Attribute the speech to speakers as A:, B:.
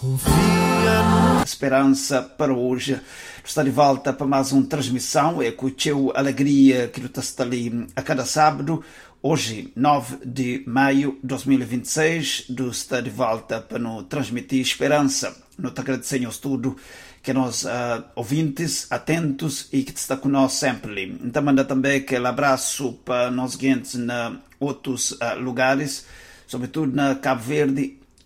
A: Esperança para hoje. Está de volta para mais uma transmissão. É com a alegria que está ali a cada sábado. Hoje, 9 de maio de 2026, está de volta para nos transmitir esperança. Nós agradecemos tudo que nós ouvintes, atentos e que está conosco sempre. Então, manda também aquele abraço para nós gente em outros lugares, sobretudo na Cabo Verde,